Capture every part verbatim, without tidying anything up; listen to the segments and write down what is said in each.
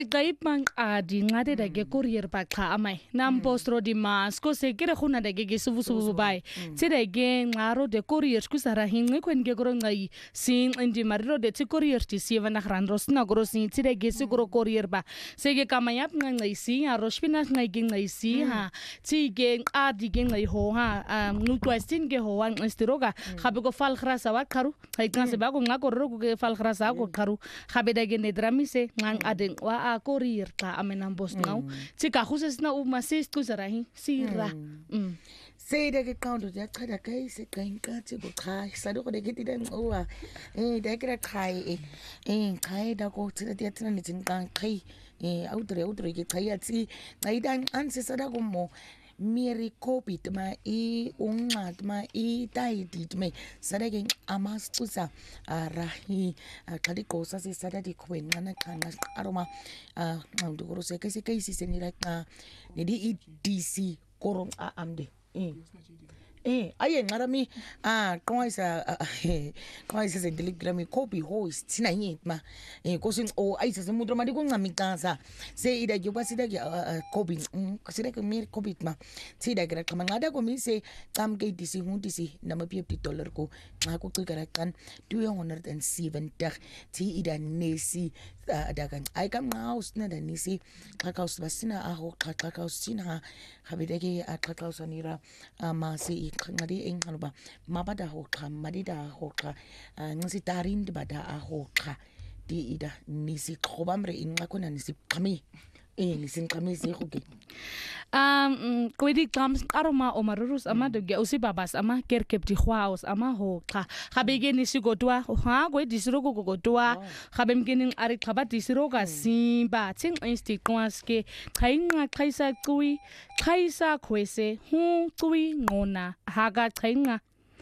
Gaip mang adi ngade da ge courier pa kha amai nam postro di mas ko se kire khuna da ge ge subu subu bai ti da ge ngaro de courier ku sara hin kwen ge gro ngai sin indi marro de ti courier ti si vana ran rosna gro sin ti da ge su gro courier ba se ge kamaya ngai si a rospina ngai ge ngai si ha ti ge adi ge ngai ho ha nu question ge ho wan stiroga khabe go fal khrasa wa kharu kai kan se ba go ngako ro ge fal khrasa go kharu khabe da ge ne drami se ngang aden wa a courier ka amenam bos ngau tika khuses na u masis ku zarahi sira mm se de ke count de khada kai se kain ka ti go khai sa do de ke ti den o wa eh de ke khai eh khai da ko ti de ti na ni tin kan khai eh autre autre ke khai ati ngai dan an se sa da go mo miri kopit ma I ungat ma I taidit me sadake amas tusa rahi kadi kosa si sadadi kwen ngana kana aroma ndu koro se kesi kesi se ni like ni di D C korong a amde eh eh aye ngarami ah kwaisa kwaisa se telegram copy host tina yitma eh kosin o aisa se mudro madi ko ngamikasa se ida juba sida copy sida ke mir copy ma sida kra kama ngada ko mi se kam ke disi hundi si na mapi dollar ko nga ko kira kan two hundred seventy ti ida nesi dagan ay kam ngaus na da nisi kakaus basina aho kakaus sina habidege kakaus anira ma se ngadi eng hanuba mabada hokha madida hokha ngisi tarin bada hokha di ida nisi khobamre inga kona nisi qami eh nisi qami se khoke um kwedi kams aroma omarurus ama doge usibabas ama kerkepti khwaos ama hokha khabege nisi godwa ha kwedi sirogo godwa khabemgenin ari khaba disiroga simba ting insti kwaske khainga khaisa kui khaisa khwese hu kui ngona haga khainga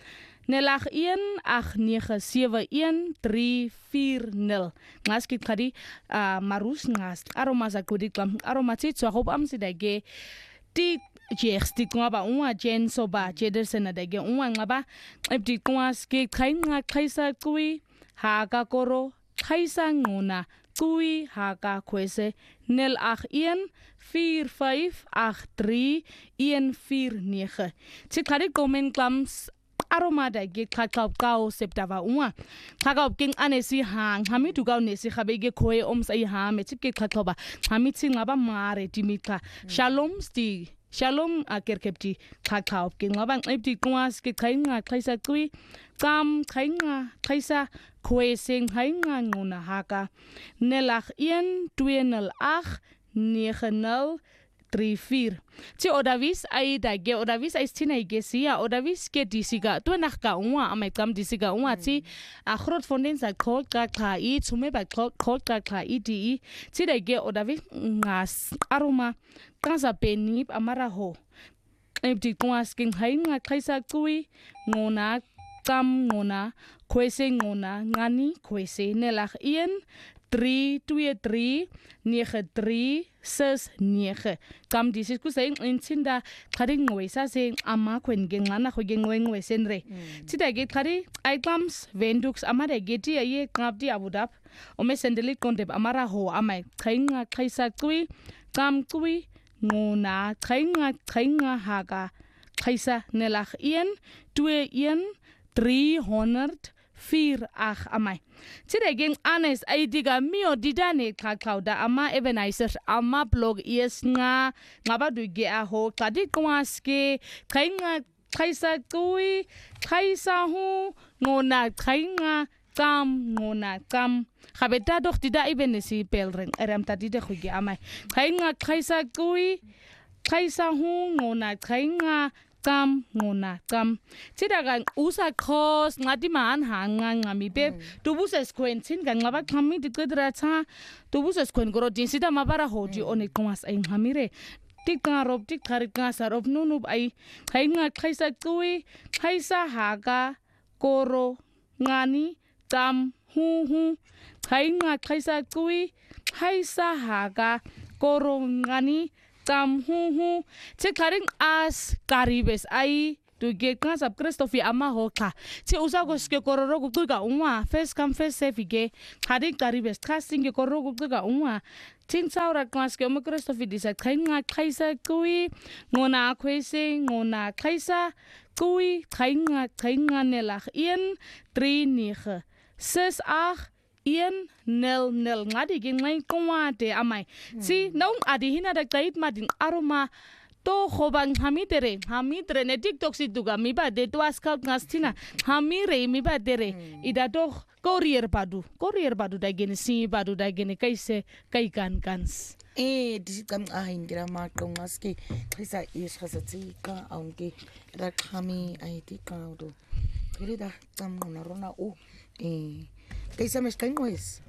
nelach een agt nege sewe een drie vier nul ngaski khadi marus ngas aroma za kodi klam aroma tsi tswa hob am sidage ti jexti kwaba unwa jen soba jedersen adage unwa ngaba ebdi kwaske khainga khaisa kui haga koro khaisa ngona kui haga khwese nel agt een vier vyf agt drie een vier nege tsi khadi komen klams aroma da ge kakao kao septava unwa kakao king anesi hang hami tu kao nesi khabege khoe om sai ha me chike kakao ba hami tsi ngaba mare dimika shalom sti shalom akerkepti kakao king ngaba ngipti kwas ke khainga khaisa kui kam khainga khaisa khoe sing khainga nguna haka nelach een twee nul agt nege nul drie vier ti odavis ai da ge odavis ai stina gesia odavis ke disiga to nakka unwa amai kam disiga unwa ti a grot fonden sa khol ka kha I tsume ba khol ka kha I di ti da ge odavis ngas aroma kansa penip amara ho ebdi kwas king hainga khaisa kui ngona kam ngona khwese ngona ngani khwese nelach een drie twee drie nege drie ses nege kam disis ku saying intinda khari ngwesa se ama kwen ge ngana kho ge ngwe senre tida ge khari items vendux amara ge ti ye kapdi abudap o me sendeli kondep amara ho amai khainga khaisa kui kam kui ngona khainga khainga haga khaisa nelach een twee een drie honderd vier ag amai tire geng anes ai diga mio didane kakao da ama ebenezer ama blog is nga ngaba du ge a ho kadi kwaske khainga khaisa kui khaisa hu ngona khainga kam ngona kam khabeta doch dida ibenesi pelren eram ta dide khuge amai khainga khaisa kui khaisa hu ngona khainga kam ngona kam tidaga usa khos ngati man hanga ngami be tubusa squentin ga ngaba khami dikdra cha tubusa squen goro dinsida mabara hoji one kwas ai ngamire tikka rob tik kharika sarop nunub ai khainga khaisa kui khaisa haga koro ngani tam hu hu khainga khaisa kui khaisa haga koro ngani tam hu hu che kharing as karibes ai to get class of Christopher ama hoka che usa go ske kororo go ga unwa first come first serve ge kharing karibes casting ge kororo go ga unwa Tin saura klaske om Christopher disa kainga kaisa kui ngona kwese ngona kaisa kui kainga kainga nelach een drie negen zes acht een nul nul ngadi gi ngai kwate amai si nong adi hina da kait madin aroma to khobang hamitere hamitre ne TikTok situga mi ba de to askal ngastina hamire mi ba dere ida to courier badu courier badu da gene si badu da gene kaise kai kan kans eh disikam ahingira maqongaski khisa ishasatsika aunque rakhami aitika do kirida tamna rona u eh kaisa mes kangoes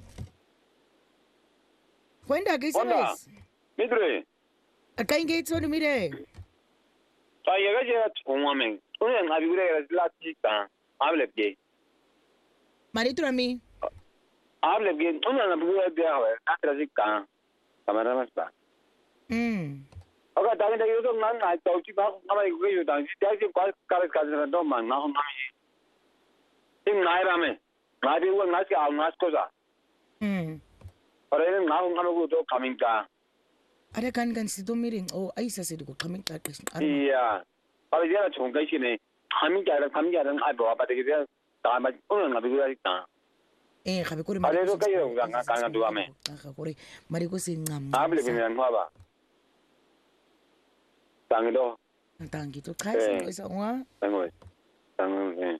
Cuenta kaisa mes Midre Akain gates on mire Saya gaje tungwamen unen abigure latika ablebge Marito mi ablebge unen abigure biawe atrasika kamera masta mm Oka dagin da yudo man na tauchi ba kama yudo da ji kwal kar kar do man na hon nami tin naira me ngadi wo ngasi al nas kosa mm ore na hon ngamo do coming ka Ada kan kan sido miring oh aisa sido ko coming ka kris iya ore ya chung kai shine coming ka coming ka ai ba ba de ya ta ma unen abigure ta eh khabe ko ale do kayo nga nga nga do ame ka ko mari ko sin ngam able bin yan ba tangido tangi to kai sa isa wa tango tango eh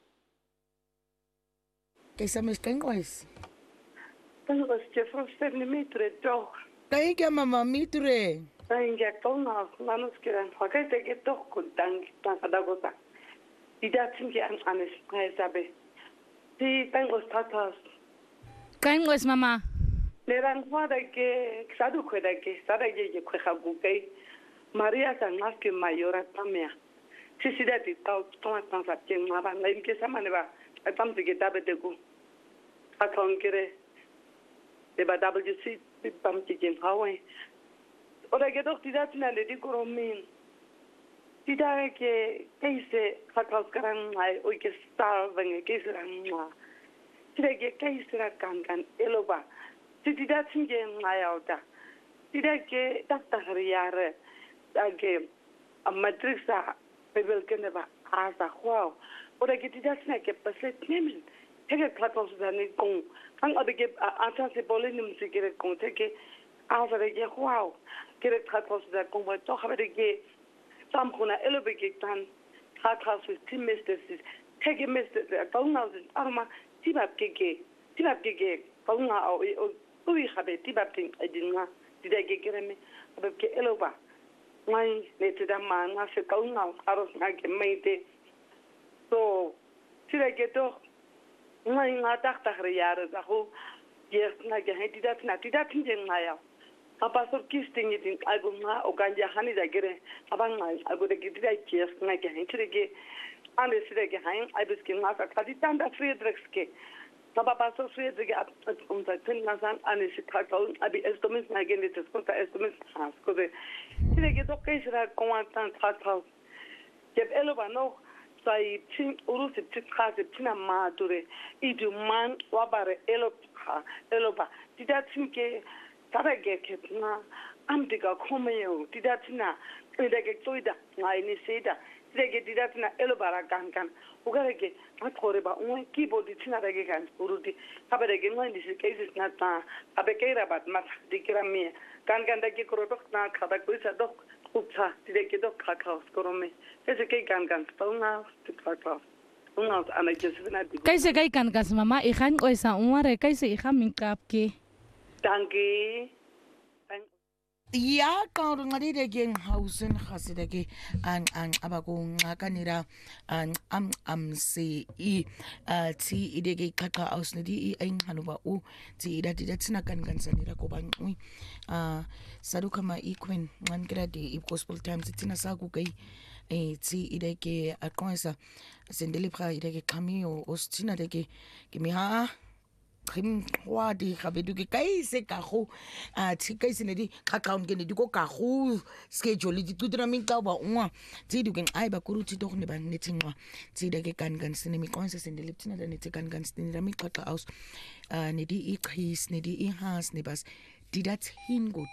kaisa mes kangoes Tango Stefan Sternimetre doch kai ka mama mitre Ainga tona manus kiran hakate ke doch kun tang tang adagosa Didatin ke an anes sabe Ti tango status kaingos mama Leran hwada ke sadu kweda ke sada ke ke kwa gukai Maria sangas ke mayora tamia Sisida ti tau toma tang sa chen maba ngai ke samane ba atam ke tabe de ku Akon kire de ba W C pam ti chen hawe Ora ke doch didatin ale di koromin Tidare ke kaise fakas karan ai oi ke star venge ke serang ma Tidake kaise ra kan kan eloba Tidatin ke ngayauta Tidake takta hariyare age a matrisa bebel keneba asa wow ora ke tidatin ke paset nemen tege klatos dani kon kan abige anta se bolenim sikere kon tege asa ke wow kere klatos da kon ba to habe ke samkhuna elobege tan klatos timestes tege mestes kauna arma tibab ke tibab ke kauna o ui habe tibab tin edinga tidage kereme abke eloba ngai nete da ma nga se kauna aros nga ke meite so tidage to ngai nga tak tak riare da ho yes nga ke heti dat na tidat tin nga ya apa so kisting itin algo nga o ganja hani da gere abang ngai algo de gidi da yes nga ke heti de ande sire ke hain albis ke nga ka kadi tanda friedrichske Papa so Friedrich unser Tinnasan ane Chicago abi estomis na gende te skota estomis has koze tire ke to kai sira kontan trakal jeb eloba no sai tin urusi tikase tina madure idu man wabare eloba eloba tidatin ke tarage ke na amdiga komeyo tidatina ndege toida ngai ni seda tire tidatina elobara gangan ugarege akore ba un keyboard tina rege kan urudi kabere ngai ni cases na ta abekera bat mat dikrami kan kan dake korodok na khada kuisa dok utha tire ke dok khakha korome ese ke kan kan pauna tikaka una ana jesina di kaise kai kan kas mama ikhan oisa unware kaise ikha minkap ke danke ya ka ngari de gen hausen khasida ke an an abakung akanira an am am se i ti idege kaka ausnedi i ein hanuba u ti ida ida tsina kan kan sanira ko ban ui a sadu kama ikwen ngan grade i gospel times tsina sa ku kai e ti idege akonsa sendele pra idege kamio ostina de ke ke mi ha Kim wadi kabedu ke kaise ka go a ti kaise ne di account ke ne di ko ka go schedule di tudra min ka ba unwa ti du ken ai ba kuru ti do ne ba ne tingwa ti de ke kan kan sine mi konse sinde leptina da ne ti kan kan sine da mi ka aus ne di i kris ne di i has ne bas Didathin go